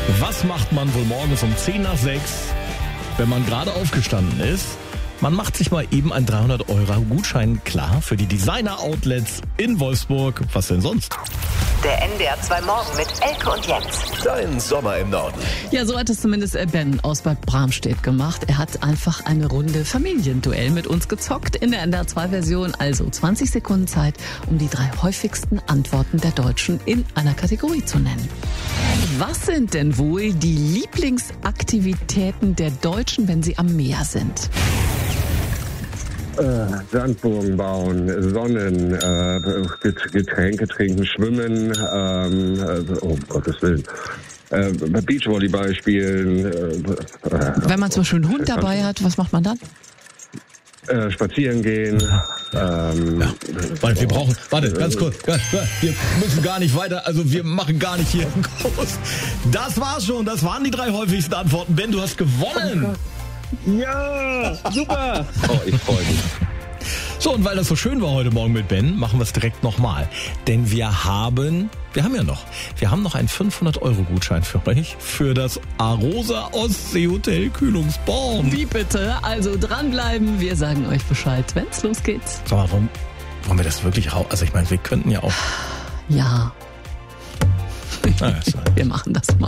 Was macht man wohl morgens um 10 nach 6, wenn man gerade aufgestanden ist? Man macht sich mal eben einen 300-Euro-Gutschein klar für die Designer-Outlets in Wolfsburg. Was denn sonst? Der NDR 2 Morgen mit Elke und Jens. Dein Sommer im Norden. Ja, so hat es zumindest Ben aus Bad Bramstedt gemacht. Er hat einfach eine Runde Familienduell mit uns gezockt in der NDR 2 Version. Also 20 Sekunden Zeit, um die 3 häufigsten Antworten der Deutschen in einer Kategorie zu nennen. Was sind denn wohl die Lieblingsaktivitäten der Deutschen, wenn sie am Meer sind? Sandburgen bauen, Sonnen, Getränke trinken, schwimmen, um Gottes Willen. Beachvolleyball spielen. Wenn man zum Beispiel einen Hund dabei hat, was macht man dann? Spazieren gehen. Weil wir brauchen, warte, ganz kurz, wir müssen gar nicht weiter, also wir machen gar nicht hier einen Kurs. Das war's schon, das waren die 3 häufigsten Antworten. Ben, du hast gewonnen. Ja, super. Oh, ich freue mich. So, und weil das so schön war heute Morgen mit Ben, machen wir es direkt nochmal. Denn wir haben noch einen 500-Euro-Gutschein für euch für das Arosa Ostsee-Hotel Kühlungsborn. Wie bitte? Also dranbleiben, wir sagen euch Bescheid, wenn's losgeht. Sag mal, wollen wir das wirklich raus? Also ich meine, wir könnten ja auch... Ja. Wir machen das mal.